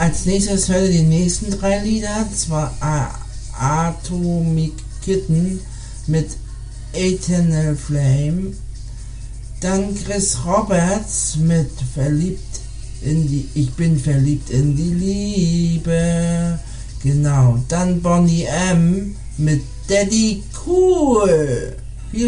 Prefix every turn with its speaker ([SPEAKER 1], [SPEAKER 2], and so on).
[SPEAKER 1] als nächstes hört ihr die nächsten 3 Lieder, zwar Atomic Kitten mit Eternal Flame, dann Chris Roberts mit Ich bin verliebt in die Liebe, genau, dann Boney M mit Daddy Cool.